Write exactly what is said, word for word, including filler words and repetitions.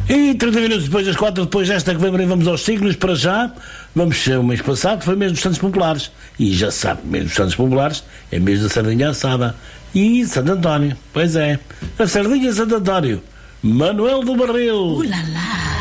E trinta minutos depois das quatro, depois desta que vem, vamos aos signos. Para já, vamos ser o mês passado, foi mês dos Santos Populares. E já sabe, mês dos Santos Populares é mês da sardinha assada. E Santo António, pois é, a sardinha Santo António, Manuel do Barril. Uh lá lá.